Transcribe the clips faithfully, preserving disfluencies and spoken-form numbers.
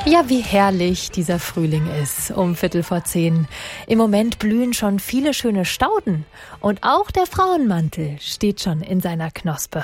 Ja, wie herrlich dieser Frühling ist, um Viertel vor zehn. Im Moment blühen schon viele schöne Stauden. Und auch der Frauenmantel steht schon in seiner Knospe.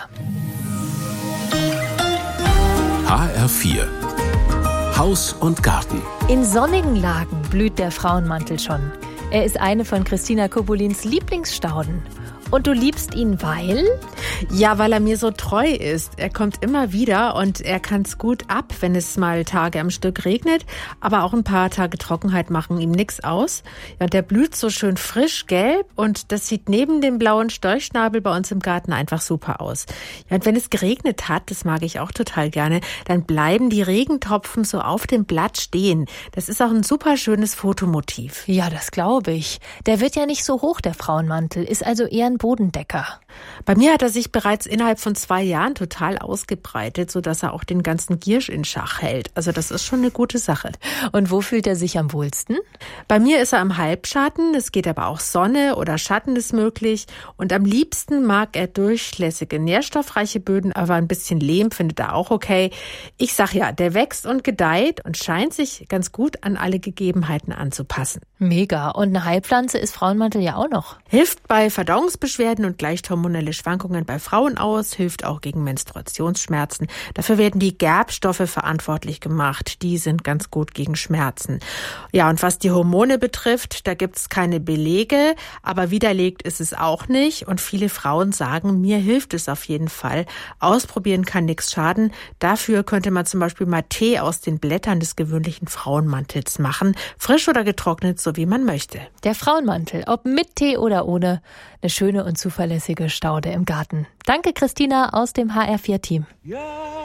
H R vier Haus und Garten. In sonnigen Lagen blüht der Frauenmantel schon. Er ist eine von Christina Kobolins Lieblingsstauden. Und du liebst ihn, weil? Ja, weil er mir so treu ist. Er kommt immer wieder und er kann es gut ab, wenn es mal Tage am Stück regnet. Aber auch ein paar Tage Trockenheit machen ihm nichts aus. Ja, und der blüht so schön frisch gelb und das sieht neben dem blauen Storchschnabel bei uns im Garten einfach super aus. Ja, und wenn es geregnet hat, das mag ich auch total gerne, dann bleiben die Regentropfen so auf dem Blatt stehen. Das ist auch ein super schönes Fotomotiv. Ja, das glaube ich. Der wird ja nicht so hoch, der Frauenmantel, ist also eher ein Bodendecker. Bei mir hat er sich bereits innerhalb von zwei Jahren total ausgebreitet, sodass er auch den ganzen Giersch in Schach hält. Also das ist schon eine gute Sache. Und wo fühlt er sich am wohlsten? Bei mir ist er im Halbschatten, es geht aber auch Sonne oder Schatten ist möglich. Und am liebsten mag er durchlässige, nährstoffreiche Böden, aber ein bisschen Lehm findet er auch okay. Ich sag ja, der wächst und gedeiht und scheint sich ganz gut an alle Gegebenheiten anzupassen. Mega. Und eine Heilpflanze ist Frauenmantel ja auch noch. Hilft bei Verdauungsbeschwerden und gleicht hormonelle Schwankungen bei Frauen aus, hilft auch gegen Menstruationsschmerzen. Dafür werden die Gerbstoffe verantwortlich gemacht. Die sind ganz gut gegen Schmerzen. Ja, und was die Hormone betrifft, da gibt's keine Belege, aber widerlegt ist es auch nicht. Und viele Frauen sagen, mir hilft es auf jeden Fall. Ausprobieren kann nichts schaden. Dafür könnte man zum Beispiel mal Tee aus den Blättern des gewöhnlichen Frauenmantels machen. Frisch oder getrocknet, so wie man möchte. Der Frauenmantel, ob mit Tee oder ohne, eine schöne und zuverlässige Staude im Garten. Danke, Christina aus dem H R vier Team. Ja.